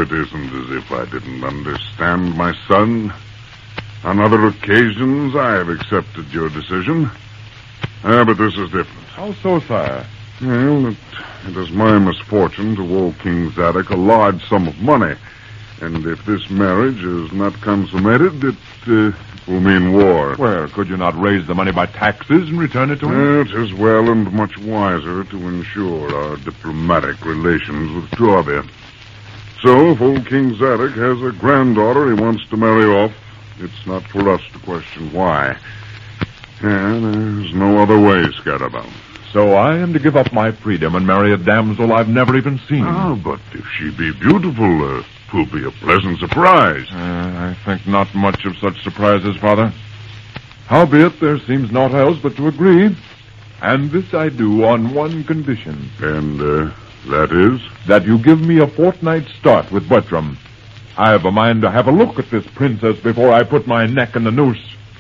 it isn't as if I didn't understand my son. On other occasions, I have accepted your decision. But this is different. How so, sire? Well, it is my misfortune to owe King Zadok a large sum of money. And if this marriage is not consummated, it will mean war. Well, could you not raise the money by taxes and return it to him? It is well and much wiser to ensure our diplomatic relations with Tuavia. So, if old King Zadok has a granddaughter he wants to marry off, it's not for us to question why. And there's no other way, Scatterbound. So I am to give up my freedom and marry a damsel I've never even seen. But if she be beautiful, will be a pleasant surprise. I think not much of such surprises, Father. Howbeit, there seems naught else but to agree. And this I do on one condition. And, that is? That you give me a fortnight's start with Bertram. I have a mind to have a look at this princess before I put my neck in the noose.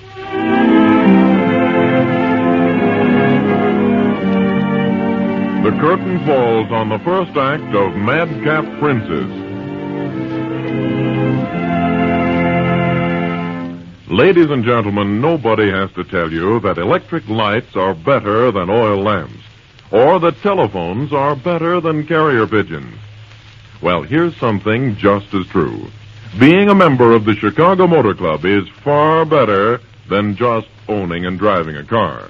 The curtain falls on the first act of Madcap Princess. Ladies and gentlemen, nobody has to tell you that electric lights are better than oil lamps, or that telephones are better than carrier pigeons. Well, here's something just as true. Being a member of the Chicago Motor Club is far better than just owning and driving a car.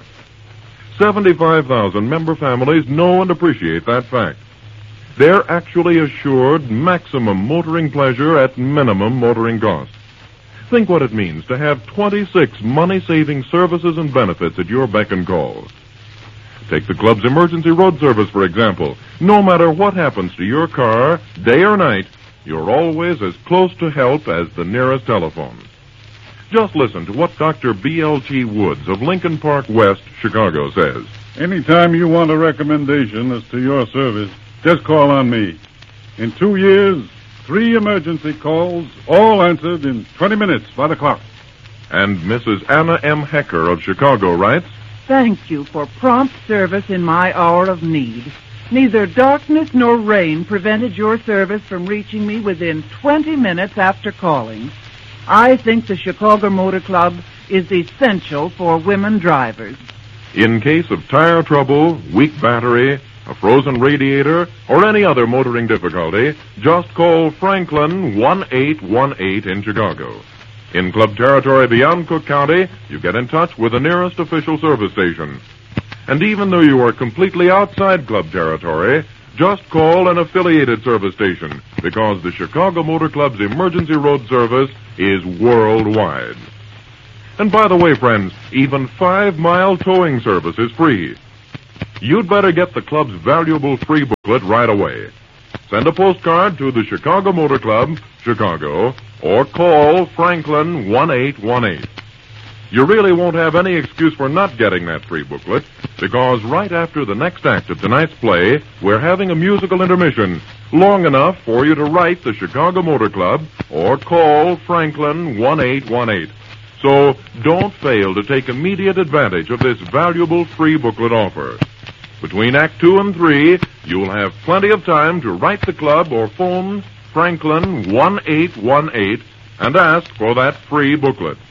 75,000 member families know and appreciate that fact. They're actually assured maximum motoring pleasure at minimum motoring cost. Think what it means to have 26 money-saving services and benefits at your beck and call. Take the club's emergency road service, for example. No matter what happens to your car, day or night, you're always as close to help as the nearest telephone. Just listen to what Dr. B.L.T. Woods of Lincoln Park West, Chicago, says. Anytime you want a recommendation as to your service, just call on me. In 2 years, 3 emergency calls, all answered in 20 minutes by the clock. And Mrs. Anna M. Hecker of Chicago writes, Thank you for prompt service in my hour of need. Neither darkness nor rain prevented your service from reaching me within 20 minutes after calling. I think the Chicago Motor Club is essential for women drivers. In case of tire trouble, weak battery, a frozen radiator, or any other motoring difficulty, just call Franklin 1818 in Chicago. In club territory beyond Cook County, you get in touch with the nearest official service station. And even though you are completely outside club territory, just call an affiliated service station, because the Chicago Motor Club's emergency road service is worldwide. And by the way, friends, even 5-mile towing service is free. You'd better get the club's valuable free booklet right away. Send a postcard to the Chicago Motor Club, Chicago, or call Franklin 1818. You really won't have any excuse for not getting that free booklet, because right after the next act of tonight's play, we're having a musical intermission, long enough for you to write the Chicago Motor Club or call Franklin 1818. So don't fail to take immediate advantage of this valuable free booklet offer. Between Act 2 and 3, you'll have plenty of time to write the club or phone Franklin 1818 and ask for that free booklet.